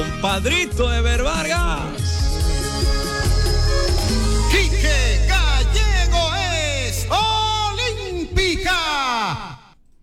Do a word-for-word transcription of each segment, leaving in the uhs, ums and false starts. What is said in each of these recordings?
Padrito de Ver Vargas. Quique Gallego es Olímpica.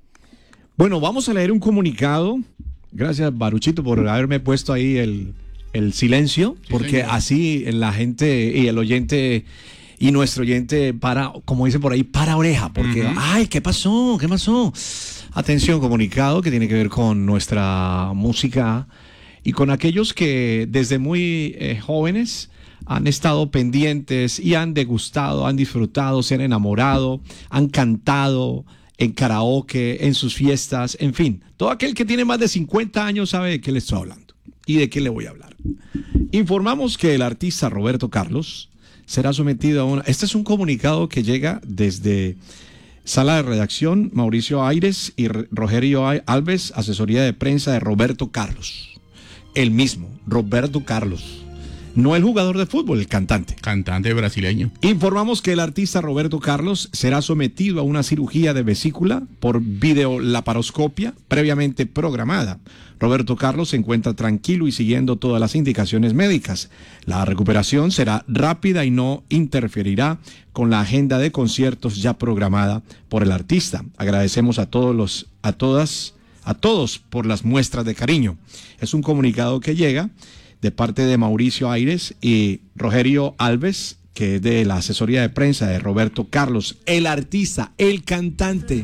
Bueno, vamos a leer un comunicado. Gracias, Baruchito, por haberme puesto ahí el, el silencio, sí, porque señor. Así la gente y el oyente y nuestro oyente para, como dice por ahí, para oreja, porque, uh-huh. ay, ¿qué pasó? ¿Qué pasó? Atención, comunicado que tiene que ver con nuestra música y con aquellos que desde muy eh, jóvenes han estado pendientes y han degustado, han disfrutado, se han enamorado, han cantado en karaoke, en sus fiestas, en fin. Todo aquel que tiene más de cincuenta años sabe de qué le estoy hablando y de qué le voy a hablar. Informamos que el artista Roberto Carlos será sometido a una... Este es un comunicado que llega desde Sala de Redacción, Mauricio Aires y Rogerio Alves, asesoría de prensa de Roberto Carlos. El mismo, Roberto Carlos. No el jugador de fútbol, el cantante. Cantante brasileño. Informamos que el artista Roberto Carlos será sometido a una cirugía de vesícula por videolaparoscopia previamente programada. Roberto Carlos se encuentra tranquilo y siguiendo todas las indicaciones médicas. La recuperación será rápida y no interferirá con la agenda de conciertos ya programada por el artista. Agradecemos a todos los, a todas, a todos por las muestras de cariño. Es un comunicado que llega de parte de Mauricio Aires y Rogerio Alves, que es de la asesoría de prensa de Roberto Carlos, el artista, el cantante,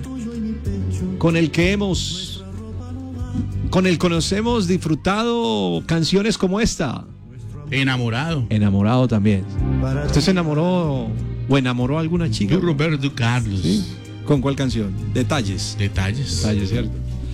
con el que hemos, con el que nos hemos disfrutado canciones como esta. Enamorado. Enamorado también. ¿Usted se enamoró o enamoró a alguna chica? Yo, Roberto Carlos. ¿Sí? ¿Con cuál canción? Detalles. Detalles. Detalles, ¿cierto?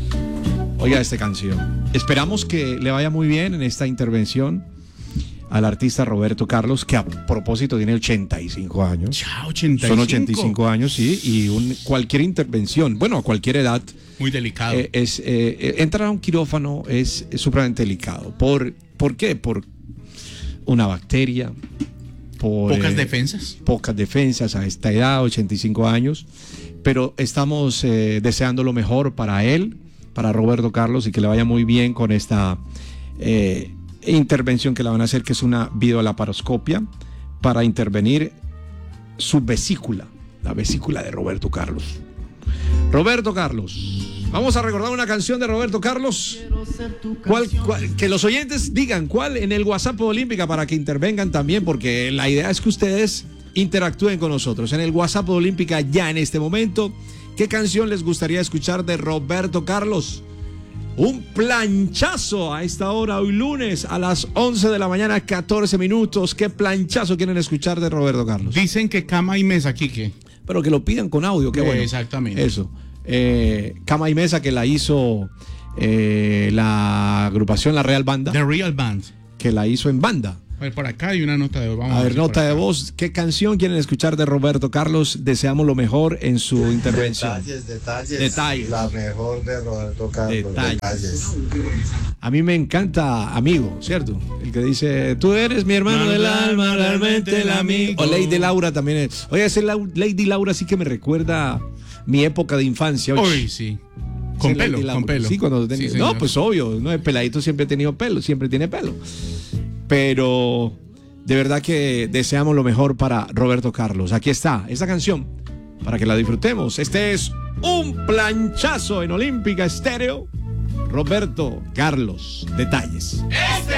Oiga esta canción. Esperamos que le vaya muy bien en esta intervención al artista Roberto Carlos, que a propósito tiene ochenta y cinco años. Ya, ochenta y cinco. Son ochenta y cinco años, sí, y un, cualquier intervención, bueno, a cualquier edad. Muy delicado. Eh, es, eh, entrar a un quirófano es, es supremamente delicado. ¿Por, ¿Por qué? Por una bacteria. Por, pocas eh, defensas. Pocas defensas a esta edad, ochenta y cinco años. Pero estamos eh, deseando lo mejor para él, para Roberto Carlos, y que le vaya muy bien con esta eh, intervención que le van a hacer, que es una videolaparoscopia para intervenir su vesícula, la vesícula de Roberto Carlos. Roberto Carlos. Vamos a recordar una canción de Roberto Carlos. ¿Cuál, cuál, que los oyentes digan cuál en el WhatsApp de Olímpica para que intervengan también, porque la idea es que ustedes interactúen con nosotros. En el WhatsApp de Olímpica ya en este momento, ¿qué canción les gustaría escuchar de Roberto Carlos? Un planchazo a esta hora, hoy lunes, a las once de la mañana, catorce minutos. ¿Qué planchazo quieren escuchar de Roberto Carlos? Dicen que Cama y Mesa, Quique. Pero que lo pidan con audio, qué bueno. Exactamente. Eso. Eh, Cama y Mesa, que la hizo eh, la agrupación La Real Banda. The Real Band. Que la hizo en banda. A ver, por acá hay una nota de voz. Vamos a ver, nota de acá. voz. ¿Qué canción quieren escuchar de Roberto Carlos? Deseamos lo mejor en su intervención. Detalles, detalles. Detalles. La mejor de Roberto Carlos. Detalles. Detalles. A mí me encanta Amigo, ¿cierto? El que dice, tú eres mi hermano del alma, realmente el amigo. O Lady Laura también es. Oye, ese Lady Laura sí que me recuerda mi época de infancia. Hoy sí. Con sí, pelo, con pelo. Sí, cuando tenía... Sí, no, pues obvio, no, el peladito siempre ha tenido pelo, siempre tiene pelo. Pero de verdad que deseamos lo mejor para Roberto Carlos. Aquí está, esta canción, para que la disfrutemos. Este es un planchazo en Olímpica Estéreo. Roberto Carlos, Detalles. Este